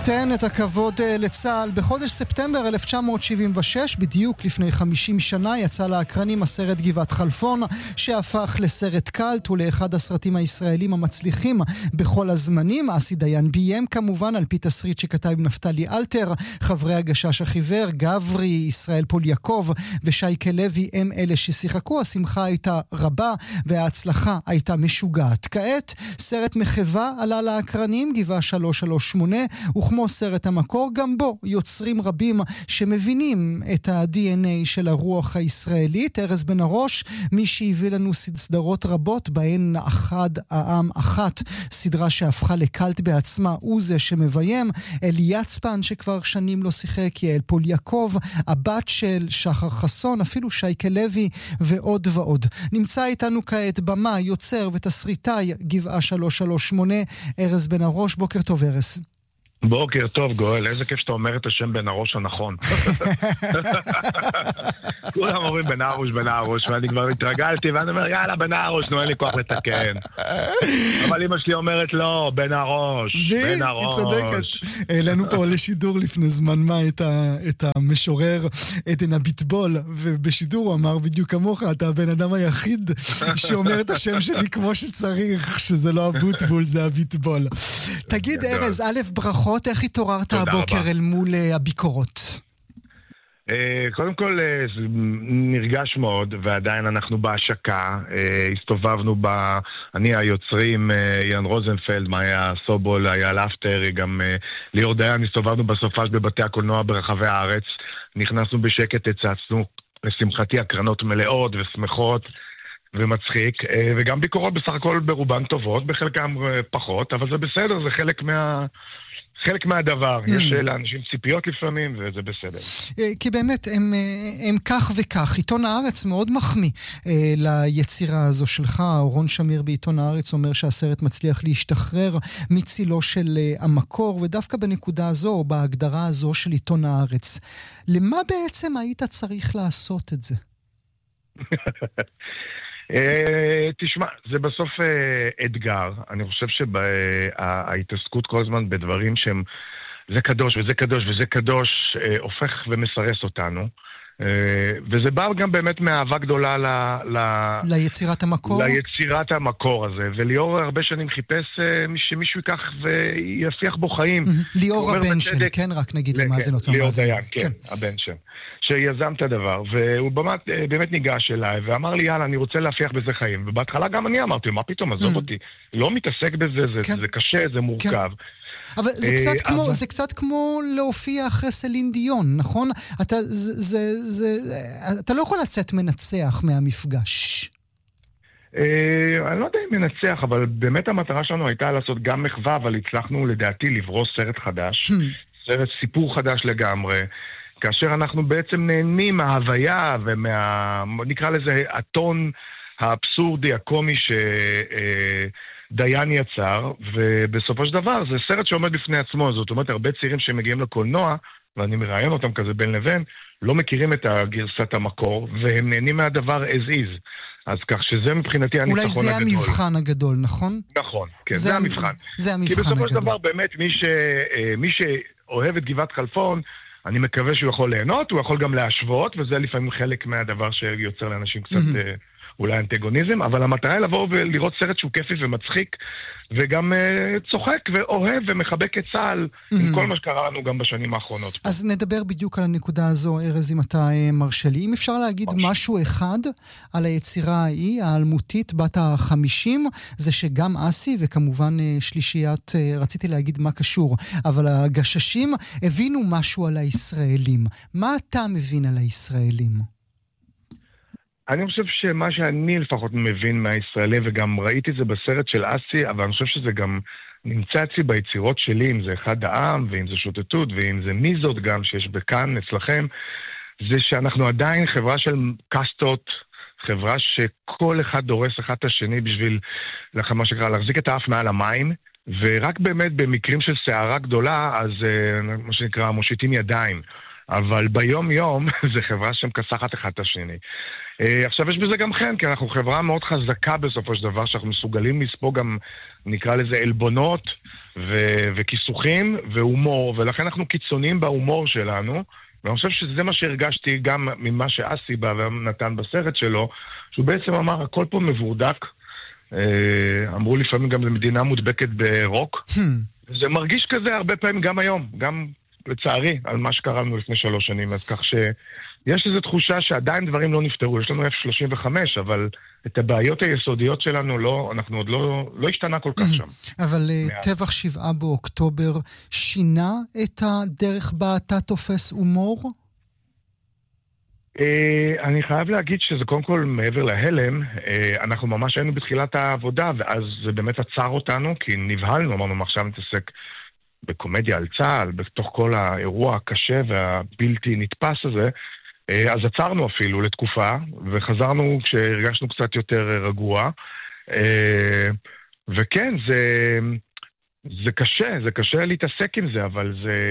תן את הכבוד לצה"ל. בחודש ספטמבר 1976, בדיוק לפני 50 שנה, יצא לאקרנים הסרט גבעת חלפון, שהפך לסרט קלט ולאחד הסרטים הישראלים המצליחים בכל הזמנים. אסי דיין ביים כמובן על פי תסריט שכתב נפתלי אלתר. חברי הגשש החיוור, גברי, ישראל פול יעקב ושייקה לוי הם אלה ששיחקו. השמחה הייתה רבה וההצלחה הייתה משוגעת. כעת סרט מחווה עלה לאקרנים, גבעה 338, וכמו סרט המקור, גם בו יוצרים רבים שמבינים את ה-DNA של הרוח הישראלית. ארז בן הראש, מי שהביא לנו סדרות רבות, בהן אחד העם אחת, סדרה שהפכה לקלט בעצמה, הוא זה שמביים. אלי יצפן שכבר שנים לא שיחק, יעל פול יעקב, הבת של שחר חסון, אפילו שייקה לוי ועוד ועוד. נמצא איתנו כעת במה, יוצר ותסריטאי גבעה 338, ארז בן הראש. בוקר טוב ארז. בוקר טוב גואל, איזה כיף שאתה אומר את השם בן הראש הנכון. כולם אומרים בן הראש, ואני כבר התרגלתי, ואני אומר יאללה בן הראש, נו אין לי כוח לתקן. אבל אמא שלי אומרת לא, בן הראש. היא צודקת. העלינו פה לשידור לפני זמן מה את המשורר עדן הביטבול, ובשידור הוא אמר בדיוק כמוך, אתה הבן אדם היחיד שאומר את השם שלי כמו שצריך, שזה לא הביטבול, זה הביטבול. תגיד ארז, א' ברכות, איך התעוררת הבוקר אל מול הביקורות? קודם כל נרגש מאוד, ועדיין אנחנו בהשקה. הסתובבנו אני היוצרים, יאן רוזנפלד, מאיה סובול, היה לאפטר, גם ליאור דיין, הסתובבנו בסופש בבתי הקולנוע ברחבי הארץ. נכנסנו בשקט, הצצנו, לשמחתי הקרנות מלאות ושמחות ומצחיק, וגם ביקורות בסך הכל ברובן טובות, בחלקם פחות, אבל זה בסדר, זה חלק מהדבר. יש לאנשים ציפיות לפעמים, וזה בסדר. כי באמת, הם כך וכך. עיתון הארץ מאוד מחמיא ליצירה הזו שלך. אורון שמיר בעיתון הארץ אומר שהסרט מצליח להשתחרר מצילו של המקור, ודווקא בנקודה הזו, או בהגדרה הזו של עיתון הארץ. למה בעצם היית צריך לעשות את זה? תשמע, זה בסוף אתגר. אני חושב שההתעסקות כל הזמן בדברים שהם זה קדוש וזה קדוש וזה קדוש הופך ומסרס אותנו, וזה בא גם באמת מאהבה גדולה ליצירת המקור? ליצירת המקור הזה, וליאור הרבה שנים חיפש שמישהו ייקח ויפיח בו חיים. ליאור הבן של, כן, רק נגיד למאזינות. ליאור דיין, כן, הבן של. שיזם את הדבר, והוא באמת ניגש אליי, ואמר לי, יאללה, אני רוצה להפיח בזה חיים. ובהתחלה גם אני אמרתי, מה פתאום, עזוב אותי. לא מתעסק בזה, זה קשה, זה מורכב. אבל זה קצת כמו להופיע אחרי סלין דיון, נכון? אתה לא יכול לצאת מנצח מהמפגש. אני לא יודע אם מנצח, אבל באמת המטרה שלנו הייתה לעשות גם מחווה, אבל הצלחנו לדעתי לברוס סרט חדש, סרט סיפור חדש לגמרי, כאשר אנחנו בעצם נהנים מההוויה נקרא לזה הטון האבסורדי, הקומי דיין יצר, ובסופו של דבר זה סרט שעומד בפני עצמו. זאת אומרת, הרבה צעירים שמגיעים לקולנוע, ואני מראיין אותם כזה בין לבין, לא מכירים את הגרסת המקור, והם נהנים מהדבר as is. אז כך שזה מבחינתי הניצחון הגדול. אולי זה המבחן הגדול, נכון? נכון, כן, זה המבחן. זה המבחן הגדול. כי בסופו של הגדול. דבר, באמת, מי שאוהב את גבעת חלפון, אני מקווה שהוא יכול ליהנות, הוא יכול גם להשוות, וזה לפעמים חלק מהדבר שיוצר לאנשים קצת אולי אנטגוניזם, אבל המטרה היא לבוא ולראות סרט שהוא כיפי ומצחיק, וגם צוחק ואוהב ומחבק את צה"ל, עם כל מה שקרה לנו גם בשנים האחרונות. אז נדבר בדיוק על הנקודה הזו, ארז, אם אתה מרשה לי. אם אפשר להגיד משהו אחד על היצירה ההיא, האלמותית, בת ה-50, זה שגם אסי, וכמובן שלישיית, רציתי להגיד מה קשור, אבל הגששים הבינו משהו על הישראלים. מה אתה מבין על הישראלים? אני חושב שמה שאני לפחות מבין מהישראלים, וגם ראיתי את זה בסרט של אסי, אבל אני חושב שזה גם נמצא אצלי ביצירות שלי, אם זה אחד העם, ואם זה שוטטות, ואם זה מיזות גם שיש בכאן אצלכם, זה שאנחנו עדיין חברה של קסטות, חברה שכל אחד דורס אחד את השני בשביל, מה שקרה, להחזיק את האף מעל המים, ורק באמת במקרים של שערה גדולה, אז מה שנקרא, מושיטים ידיים. אבל ביום יום זה חברה שמכסחת אחד את השני. עכשיו יש בזה גם כן, כי אנחנו חברה מאוד חזקה בסופו של דבר, שאנחנו מסוגלים לספוג גם, נקרא לזה עלבונות וכיסוחים והומור, ולכן אנחנו קיצוניים בהומור שלנו, ואני חושב שזה מה שהרגשתי גם ממה שאסי בא ונתן בסרט שלו, שהוא בעצם אמר, הכל פה מבורדק, אמרו לפעמים גם למדינה מודבקת ברוק, זה מרגיש כזה הרבה פעמים גם היום, גם לצערי על מה שקרה לנו לפני 3 שנים, אז כך שיש איזו תחושה שעדיין דברים לא נפתרו, יש לנו F-35, אבל את הבעיות היסודיות שלנו אנחנו עוד לא השתנה כל כך שם. אבל טבח 7 באוקטובר שינה את הדרך בה אתה תופס הומור? אני חייב להגיד שזה קודם כל מעבר להלם, אנחנו ממש היינו בתחילת העבודה, ואז זה באמת עצר אותנו, כי נבהלנו, אמרנו, עכשיו נתעסק בקומדיה על צה"ל, בתוך כל האירוע הקשה והבלתי נתפס הזה, אז עצרנו אפילו לתקופה, וחזרנו כשהרגשנו קצת יותר רגוע, וכן, זה קשה להתעסק עם זה, אבל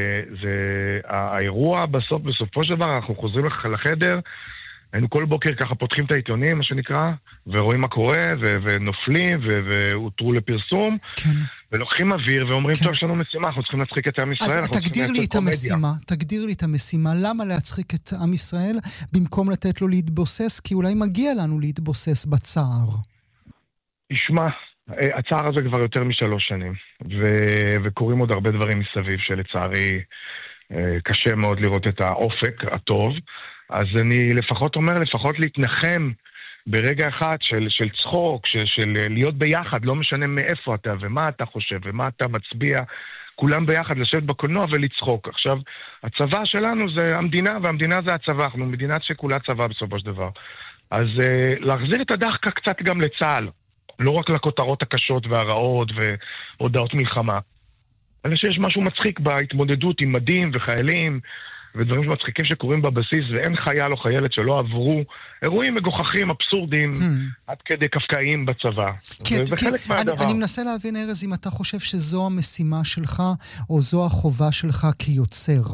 האירוע בסופו של דבר, אנחנו חוזרים לחדר, היינו כל בוקר ככה פותחים את העיתונים, מה שנקרא, ורואים מה קורה, ונופלים, והותרו לפרסום, כן. ולוקחים אוויר, ואומרים, טוב, יש לנו משימה, אנחנו צריכים להצחיק את עם ישראל. אז תגדיר לי את המשימה, למה להצחיק את עם ישראל, במקום לתת לו להתבוסס, כי אולי מגיע לנו להתבוסס בצער. ישמע, הצער הזה כבר יותר מ3 שנים, וקוראים עוד הרבה דברים מסביב, שלצערי קשה מאוד לראות את האופק הטוב, אז אני לפחות אומר, לפחות להתנחם ברגע אחד של צחוק, של להיות ביחד, לא משנה מאיפה אתה ומה אתה חושב ומה אתה מצביע, כולם ביחד לשבת בקולנוע ולצחוק. עכשיו, הצבא שלנו זה המדינה, והמדינה זה הצבא, אנחנו מדינה שכולה צבא בסופו של דבר. אז להחזיר את הדחקה קצת גם לצה"ל, לא רק לכותרות הקשות והרעות והודעות מלחמה, אלא שיש משהו מצחיק בהתמודדות עם מדים וחיילים, ודברים מצחיקים שקורים בבסיס, ואין חייל או חיילת שלא עברו אירועים מגוחכים, אבסורדים, עד כדי קפקאים בצבא. זה חלק מהדבר. אני מנסה להבין, ארז, אם אתה חושב שזו המשימה שלך, או זו החובה שלך כיוצר.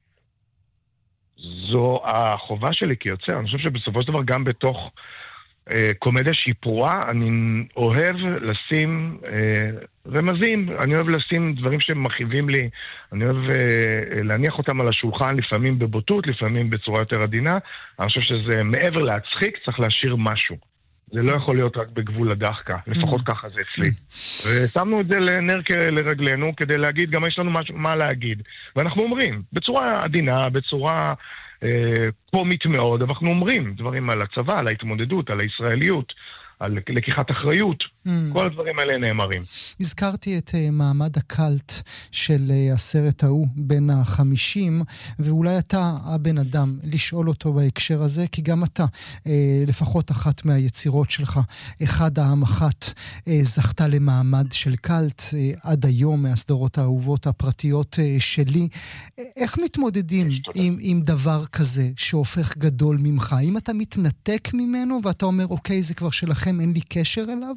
זו החובה שלי כיוצר. אני חושב שבסופו של דבר גם בתוך קומדיה שהיא פרועה, אני אוהב לשים רמזים, אני אוהב לשים דברים שמכאיבים לי, אני אוהב להניח אותם על השולחן, לפעמים בבוטות, לפעמים בצורה יותר עדינה. אני חושב שזה מעבר להצחיק, צריך להשאיר משהו. זה לא יכול להיות רק בגבול הדחקה, לפחות ככה זה אצלי. ושמנו את זה לנר לרגלינו, כדי להגיד, גם יש לנו מה להגיד. ואנחנו אומרים, בצורה עדינה, בצורה קומית מאוד, אנחנו אומרים דברים על הצבא, על ההתמודדות, על הישראליות, על לקיחת אחריות. כל הדברים האלה נאמרים. הזכרתי את מעמד הקלט של הסרט ההוא בין ה-50, ואולי אתה הבן אדם לשאול אותו בהקשר הזה, כי גם אתה, לפחות אחת מהיצירות שלך, אחד העם אחת, זכתה למעמד של קלט עד היום מהסדרות האהובות הפרטיות שלי. איך מתמודדים עם דבר כזה שהופך גדול ממך? אם אתה מתנתק ממנו ואתה אומר, אוקיי, זה כבר שלכם, אין לי קשר אליו?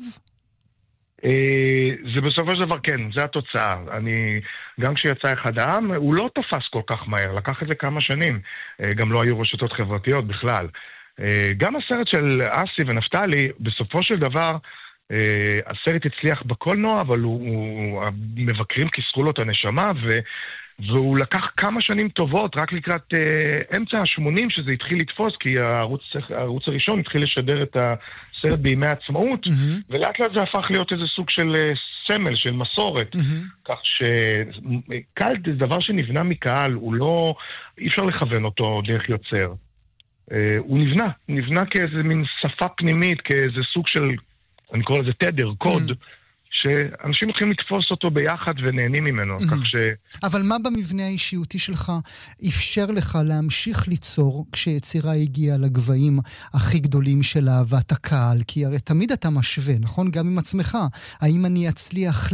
זה בסופו של דבר כן, זה התוצאה. גם כשיצא אחד העם, הוא לא תפס כל כך מהר, לקח את זה כמה שנים. גם לא היו רשתות חברתיות בכלל. גם הסרט של אסי ונפתלי, בסופו של דבר, הסרט הצליח בקולנוע, אבל המבקרים כיסחו לו את הנשמה, והוא לקח כמה שנים טובות, רק לקראת אמצע ה-80 שזה התחיל לתפוס, כי הערוץ הראשון התחיל לשדר את הסרט בימי העצמאות, ולאט לאט זה הפך להיות איזה סוג של סמל, של מסורת. כך שקלט זה דבר שנבנה מקהל, הוא לא, אי אפשר לכוון אותו דרך יוצר. הוא נבנה כאיזה מין שפה פנימית, כאיזה סוג של, אני קורא לזה תדר, קוד, שאנשים מתחילים לתפוס אותו ביחד ונהנים ממנו, כך ש... אבל מה במבנה האישיותי שלך אפשר לך להמשיך ליצור כשיצירה הגיעה לגבהים הכי גדולים של אהבת הקהל? כי הרי תמיד אתה משווה, נכון? גם עם עצמך. האם אני אצליח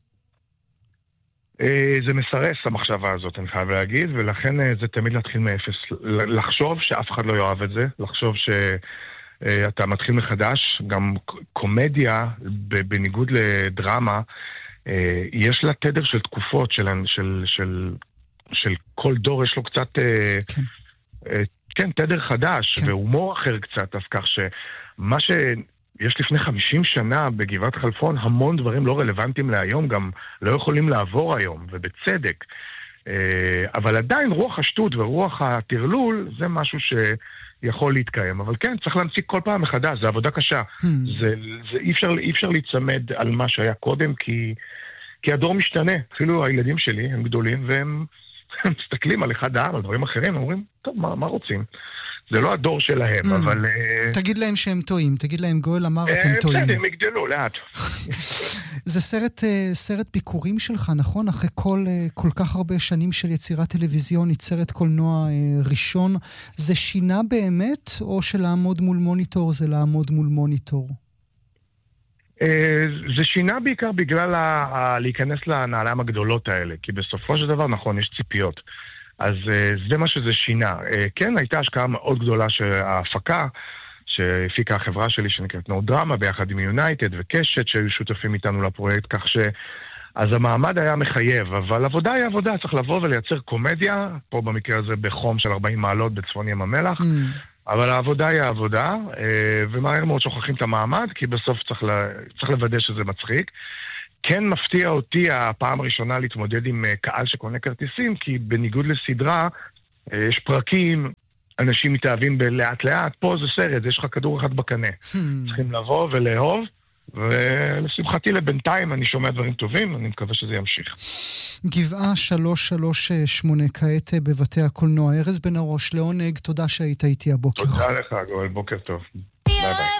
זה מסרס המחשבה הזאת, אני חייב להגיד, ולכן זה תמיד להתחיל מאפס. לחשוב שאף אחד לא יאהב את זה, לחשוב אתה מתחיל מחדש, גם קומדיה, בניגוד לדרמה, יש לה תדר של תקופות, של של כל דור יש לו קצת, כן, תדר חדש, והומור אחר קצת, אז כך שמה שיש לפני 50 שנה בגבעת חלפון, המון דברים לא רלוונטיים להיום, גם לא יכולים לעבור היום, ובצדק. אבל עדיין רוח השטות ורוח הטרלול, זה משהו שיכול להתקיים. אבל כן, צריך להמציא כל פעם מחדש, זה עבודה קשה. אי אפשר להצמד על מה שהיה קודם, כי הדור משתנה. אפילו הילדים שלי הם גדולים, והם מסתכלים על אחד העם, על דברים אחרים, אומרים, טוב, מה רוצים? זה לא הדור שלהם, אבל... תגיד להם שהם טועים, תגיד להם גואל אמר, אתם טועים. בסדר, הם יגדלו, לאט. זה סרט ביקורים שלך, נכון? אחרי כל כך הרבה שנים של יצירה טלוויזיונית, סרט קולנוע ראשון, זה שינה באמת, או שלעמוד מול מוניטור זה לעמוד מול מוניטור? זה שינה בעיקר בגלל להיכנס לנעליים הגדולות האלה, כי בסופו של דבר, נכון, יש ציפיות. אז זה מה שזה שינה. כן, הייתה השקעה מאוד גדולה שההפקה, שהפיקה החברה שלי שנקראת נו דרמה, ביחד עם יונייטד וקשת שהיו שותפים איתנו לפרויקט, כך אז המעמד היה מחייב, אבל עבודה היא עבודה, צריך לבוא ולייצר קומדיה, פה במקרה הזה בחום של 40 מעלות בצפון ים המלח, אבל העבודה היא העבודה, ומהר מאוד שוכחים את המעמד, כי בסוף צריך לוודא שזה מצחיק. כן מפתיע אותי הפעם הראשונה להתמודד עם קהל שקונה כרטיסים, כי בניגוד לסדרה, יש פרקים, אנשים מתאהבים בלאט לאט, פה זה סרט, יש לך כדור אחד בקנה. צריכים לבוא ולאהוב, ולשמחתי לבינתיים אני שומע דברים טובים, אני מקווה שזה ימשיך. גבעה 338 כעת בבתי הקולנוע. ארז בן הראש, לעונג, תודה שהיית איתי הבוקר. תודה לך, גואל, בוקר טוב. ביי ביי.